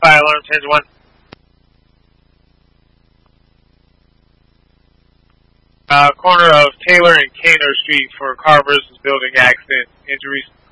Fire alarm, 10-1. Corner of Taylor and Kaner Street for car versus building accident. Injuries.